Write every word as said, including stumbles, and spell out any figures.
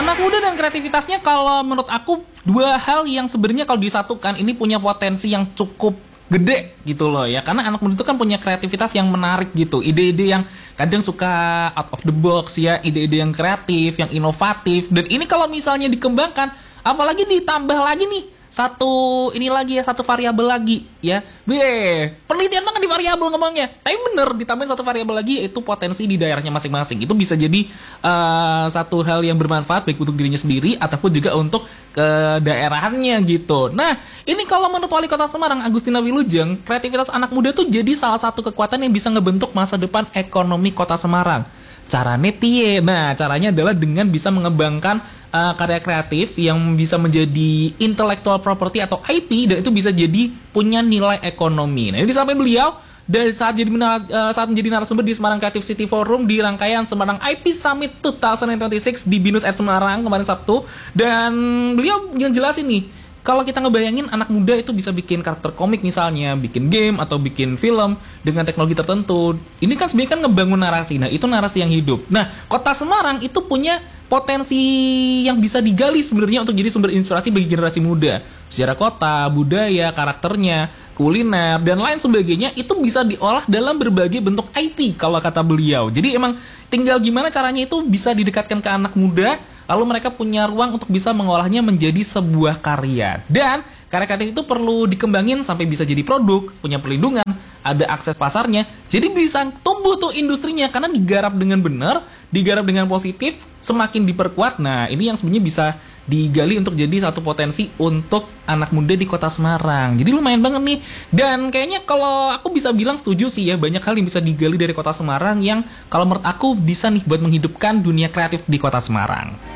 Anak muda dan kreativitasnya kalau menurut aku dua hal yang sebenarnya kalau disatukan ini punya potensi yang cukup gede gitu loh ya, karena anak muda itu kan punya kreativitas yang menarik gitu, ide-ide yang kadang suka out of the box ya, ide-ide yang kreatif, yang inovatif, dan ini kalau misalnya dikembangkan, apalagi ditambah lagi nih satu ini lagi ya, satu variabel lagi ya, be penelitian banget di variabel ngomongnya, tapi bener ditambahin satu variabel lagi yaitu potensi di daerahnya masing-masing. Itu bisa jadi uh, satu hal yang bermanfaat baik untuk dirinya sendiri ataupun juga untuk ke daerahannya gitu. Nah ini kalau menurut Wali Kota Semarang Agustina Wilujeng, kreativitas anak muda tuh jadi salah satu kekuatan yang bisa ngebentuk masa depan ekonomi Kota Semarang. Caranya piye? Nah, caranya adalah dengan bisa mengembangkan uh, karya kreatif yang bisa menjadi intellectual property atau I P, dan itu bisa jadi punya nilai ekonomi. Nah, ini disampaikan beliau dari saat jadi uh, saat menjadi narasumber di Semarang Creative City Forum di rangkaian Semarang I P Summit dua ribu dua puluh enam di Binus at Semarang kemarin Sabtu, dan beliau yang jelasin nih, kalau kita ngebayangin anak muda itu bisa bikin karakter komik misalnya, bikin game atau bikin film dengan teknologi tertentu. Ini kan sebenarnya kan ngebangun narasi. Nah, itu narasi yang hidup. Nah, Kota Semarang itu punya potensi yang bisa digali sebenarnya untuk jadi sumber inspirasi bagi generasi muda. Sejarah kota, budaya, karakternya, kuliner, dan lain sebagainya itu bisa diolah dalam berbagai bentuk I P kalau kata beliau. Jadi emang tinggal gimana caranya itu bisa didekatkan ke anak muda, lalu mereka punya ruang untuk bisa mengolahnya menjadi sebuah karya. Dan karya kreatif itu perlu dikembangin sampai bisa jadi produk, punya perlindungan, ada akses pasarnya. Jadi bisa tumbuh tuh industrinya karena digarap dengan benar, digarap dengan positif, semakin diperkuat. Nah, ini yang sebenarnya bisa digali untuk jadi satu potensi untuk anak muda di Kota Semarang. Jadi lumayan banget nih. Dan kayaknya kalau aku bisa bilang setuju sih ya, banyak hal yang bisa digali dari Kota Semarang yang kalau menurut aku bisa nih buat menghidupkan dunia kreatif di Kota Semarang.